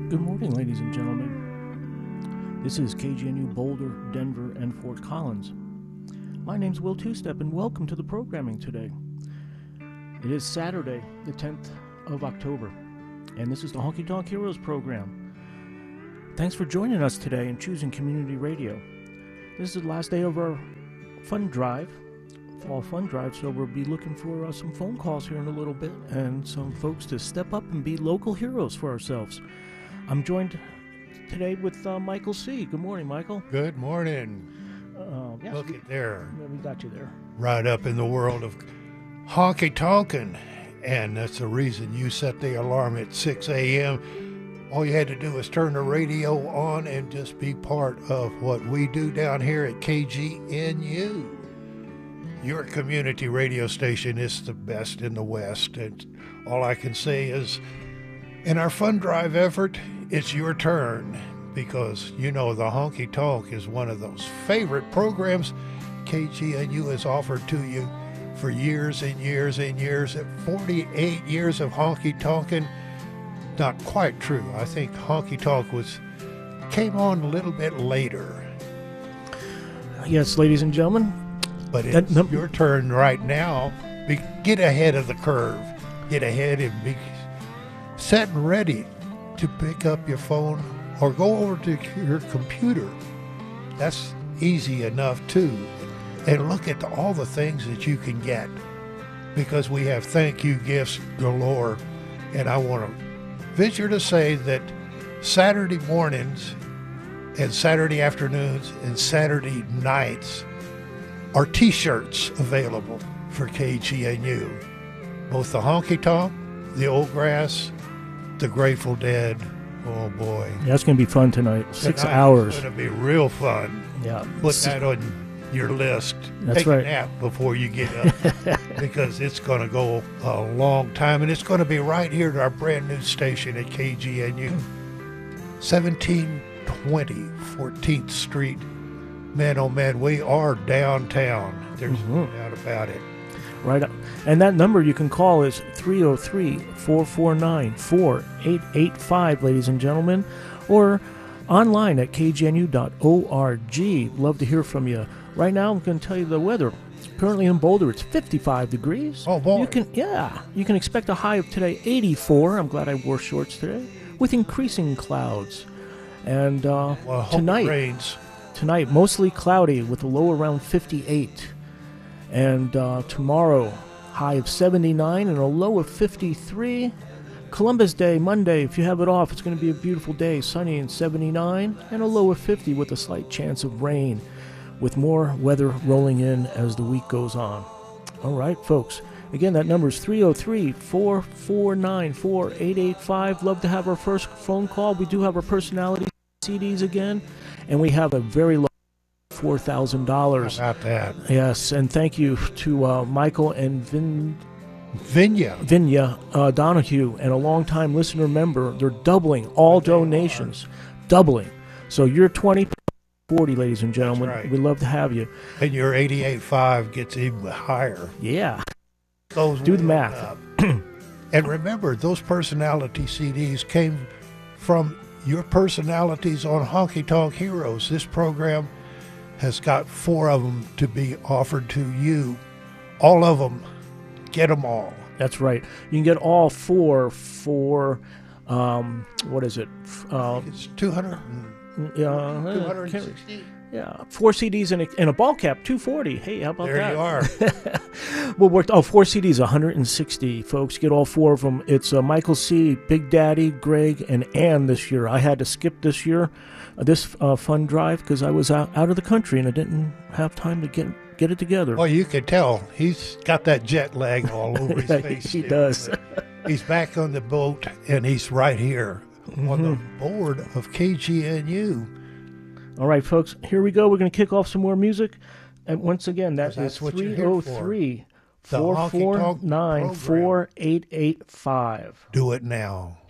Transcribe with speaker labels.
Speaker 1: Good morning, ladies and gentlemen. This is KGNU Boulder, Denver, and Fort Collins. My name's Will Two-Step, and welcome to the programming today. It is Saturday, the 10th of October, and this is the Honky Tonk Heroes program. Thanks for joining us today and choosing community radio. This is the last day of our fund drive, fall fund drive, so we'll be looking for some phone calls here in a little bit and some folks to step up and be local heroes for ourselves. I'm joined today with Michael C. Good morning, Michael.
Speaker 2: Good morning.
Speaker 1: Yes,
Speaker 2: Look at there.
Speaker 1: We got you there.
Speaker 2: Right up in the world of honky tonkin'. And that's the reason you set the alarm at 6 a.m. All you had to do was turn the radio on and just be part of what we do down here at KGNU. Your community radio station is the best in the West. And all I can say is, in our fund drive effort, it's your turn, because you know the Honky Tonk is one of those favorite programs KGNU has offered to you for years and years and years. At 48 years of honky tonkin', not quite true. I think honky tonk came on a little bit later.
Speaker 1: Yes, ladies and gentlemen.
Speaker 2: But it's your turn right now. Get ahead of the curve. Get ahead and be set and ready to pick up your phone or go over to your computer. That's easy enough too. And look at all the things that you can get, because we have thank you gifts galore. And I want to venture to say that Saturday mornings and Saturday afternoons and Saturday nights are t-shirts available for KGNU. Both the Honky Tonk, the Old Grass, the Grateful Dead. Oh boy.
Speaker 1: Yeah, it's going to be fun tonight. 6 hours.
Speaker 2: It's going to be real fun.
Speaker 1: Yeah.
Speaker 2: Put that on your list.
Speaker 1: That's
Speaker 2: Take
Speaker 1: right.
Speaker 2: a nap before you get up, because it's going to go a long time, and it's going to be right here at our brand new station at KGNU. 1720 14th Street. Man, oh man, we are downtown. There's no doubt about it.
Speaker 1: Right up. And that number you can call is 303-449-4885, ladies and gentlemen, or online at kgnu.org. Love to hear from you. Right now, I'm going to tell you the weather. Currently in Boulder, it's 55 degrees.
Speaker 2: Oh, boy.
Speaker 1: You can expect a high of today, 84. I'm glad I wore shorts today, with increasing clouds. And
Speaker 2: tonight, it rains.
Speaker 1: Tonight, mostly cloudy with a low around 58. And tomorrow, high of 79 and a low of 53. Columbus Day, Monday, if you have it off, it's going to be a beautiful day, sunny and 79, and a low of 50 with a slight chance of rain, with more weather rolling in as the week goes on. All right, folks. Again, that number is 303-449-4885. Love to have our first phone call. We do have our personality CDs again, and we have a very low $4,000.
Speaker 2: How about that?
Speaker 1: Yes, and thank you to Michael and Vinya Donahue, and a longtime listener member. They're doubling all donations. Doubling. So you're 20, 40, ladies and gentlemen.
Speaker 2: That's right.
Speaker 1: We'd love to have you.
Speaker 2: And your 88.5 gets even higher.
Speaker 1: Yeah.
Speaker 2: Goes
Speaker 1: Do the math.
Speaker 2: And remember, those personality CDs came from your personalities on Honky Tonk Heroes. This program has got 4 of them to be offered to you. All of them. Get them all.
Speaker 1: That's right. You can get all 4 for, what is it?
Speaker 2: It's 200. 260.
Speaker 1: Yeah, 4 CDs and a ball cap, $240. Hey, how about that?
Speaker 2: There you are.
Speaker 1: Well, 4 CDs, $160, folks. Get all 4 of them. It's Michael C., Big Daddy, Greg, and Ann this year. I had to skip this year, this fund drive, because I was out of the country and I didn't have time to get it together.
Speaker 2: Well, you can tell. He's got that jet lag all over his face.
Speaker 1: He does.
Speaker 2: He's back on the boat, and he's right here on the board of KGNU.
Speaker 1: All right, folks, here we go. We're going to kick off some more music. And once again, that is 303-449-4885.
Speaker 2: Do it now.